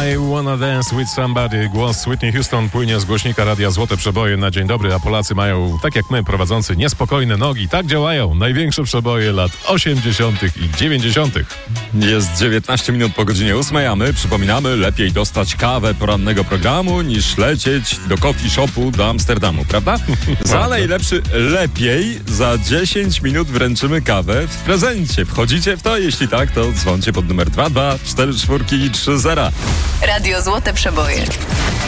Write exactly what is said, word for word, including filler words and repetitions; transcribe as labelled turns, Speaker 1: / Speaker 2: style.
Speaker 1: I wanna dance with somebody. Głos Whitney Houston płynie z głośnika radia Złote Przeboje na dzień dobry, a Polacy mają, tak jak my, prowadzący niespokojne nogi. Tak działają największe przeboje lat osiemdziesiątych i dziewięćdziesiątych.
Speaker 2: Jest dziewiętnaście minut po godzinie ósmej, a my przypominamy, lepiej dostać kawę porannego programu niż lecieć do coffee shopu do Amsterdamu, prawda? Za najlepszy lepiej za dziesięć minut wręczymy kawę w prezencie. Wchodzicie w to? Jeśli tak, to dzwońcie pod numer dwa dwa cztery cztery trzy zero.
Speaker 3: Radio Złote Przeboje.